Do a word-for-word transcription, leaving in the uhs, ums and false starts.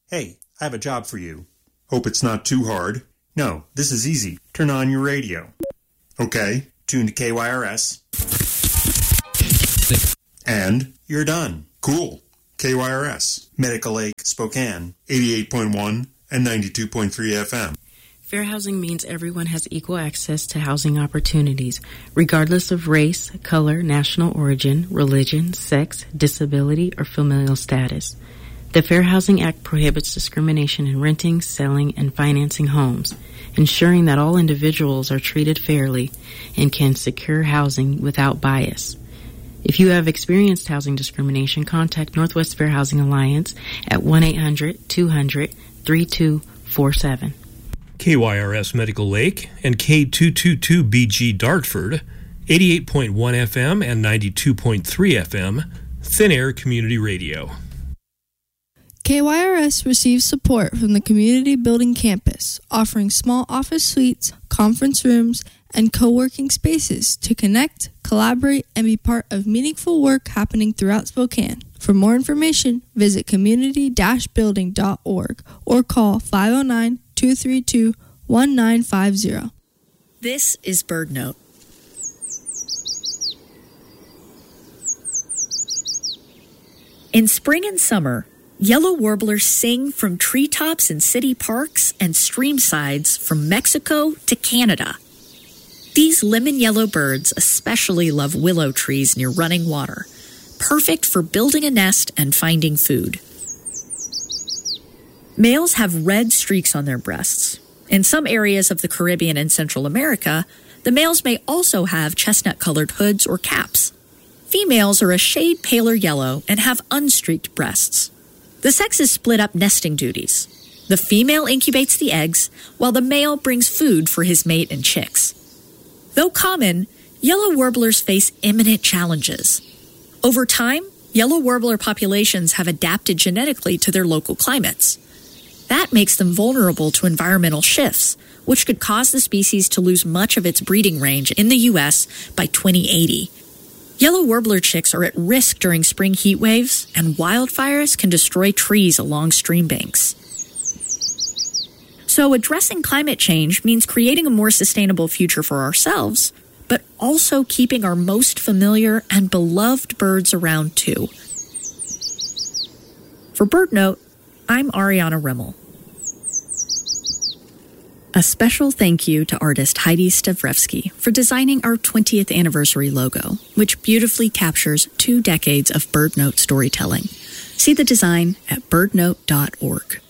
Hey, I have a job for you. Hope it's not too hard. No, this is easy. Turn on your radio. Okay, tune to K Y R S. And you're done. Cool. K Y R S, Medical Lake, Spokane, eighty-eight point one and ninety-two point three F M. Fair housing means everyone has equal access to housing opportunities, regardless of race, color, national origin, religion, sex, disability, or familial status. The Fair Housing Act prohibits discrimination in renting, selling, and financing homes, ensuring that all individuals are treated fairly and can secure housing without bias. If you have experienced housing discrimination, contact Northwest Fair Housing Alliance at one eight hundred two hundred three two four seven. K Y R S Medical Lake and K two twenty-two B G Dartford, eighty-eight point one F M and ninety-two point three F M, Thin Air Community Radio. K Y R S receives support from the Community Building Campus, offering small office suites, conference rooms, and co-working spaces to connect, collaborate, and be part of meaningful work happening throughout Spokane. For more information, visit community dash building dot org or call five oh nine, two three two, one nine five zero. This is BirdNote. In spring and summer, yellow warblers sing from treetops in city parks and streamsides from Mexico to Canada. These lemon yellow birds especially love willow trees near running water, perfect for building a nest and finding food. Males have red streaks on their breasts. In some areas of the Caribbean and Central America, the males may also have chestnut-colored hoods or caps. Females are a shade paler yellow and have unstreaked breasts. The sexes split up nesting duties. The female incubates the eggs, while the male brings food for his mate and chicks. Though common, yellow warblers face imminent challenges. Over time, yellow warbler populations have adapted genetically to their local climates. That makes them vulnerable to environmental shifts, which could cause the species to lose much of its breeding range in the U S by twenty eighty. Yellow warbler chicks are at risk during spring heat waves, and wildfires can destroy trees along stream banks. So addressing climate change means creating a more sustainable future for ourselves, but also keeping our most familiar and beloved birds around too. For BirdNote, I'm Ariana Rimmel. A special thank you to artist Heidi Stavrevsky for designing our twentieth anniversary logo, which beautifully captures two decades of BirdNote storytelling. See the design at bird note dot org.